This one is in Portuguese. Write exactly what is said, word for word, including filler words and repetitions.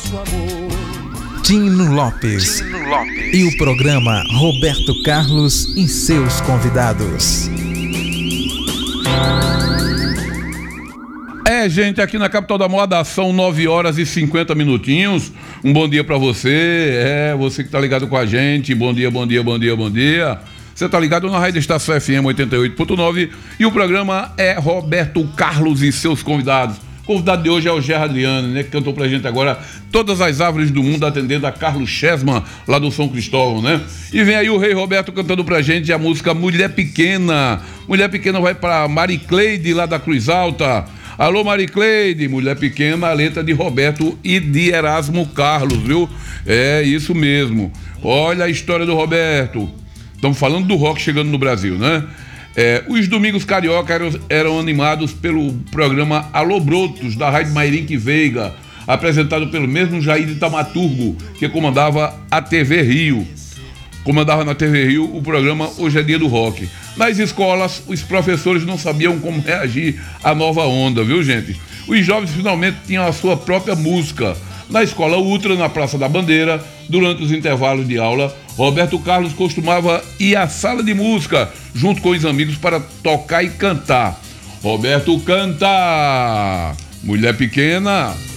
Tino Lopes. Tino Lopes e o programa Roberto Carlos e seus convidados. É, gente, aqui na Capital da Moda são nove horas e cinquenta minutinhos. Um bom dia pra você, é, você que tá ligado com a gente. Bom dia, bom dia, bom dia, bom dia. Você tá ligado na Rádio Estação F M oitenta e oito ponto nove e o programa é Roberto Carlos e seus convidados. O convidado de hoje é o Gerard Adriano, né, que cantou pra gente agora Todas as Árvores do Mundo, atendendo a Carlos Chessman, lá do São Cristóvão, né? E vem aí o Rei Roberto cantando pra gente a música Mulher Pequena. Mulher Pequena vai pra Maricleide, lá da Cruz Alta. Alô, Maricleide, Mulher Pequena, a letra de Roberto e de Erasmo Carlos, viu? É isso mesmo. Olha a história do Roberto. Estamos falando do rock chegando no Brasil, né? É, os domingos carioca eram, eram animados pelo programa Alô Brotos, da Rádio Mairink Veiga, apresentado pelo mesmo Jair de Tamaturgo, que comandava a T V Rio. Comandava na T V Rio o programa Hoje é Dia do Rock. Nas escolas, os professores não sabiam como reagir à nova onda, viu, gente? Os jovens finalmente tinham a sua própria música. Na Escola Ultra, na Praça da Bandeira, durante os intervalos de aula, Roberto Carlos costumava ir à sala de música junto com os amigos para tocar e cantar. Roberto canta! Mulher Pequena!